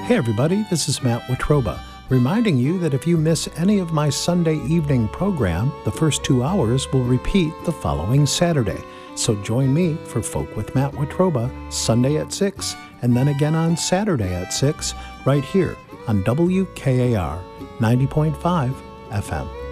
Hey everybody, this is Matt Watroba, reminding you that if you miss any of my Sunday evening program, the first 2 hours will repeat the following Saturday. So join me for Folk with Matt Watroba Sunday at 6, and then again on Saturday at 6, right here on WKAR 90.5 FM.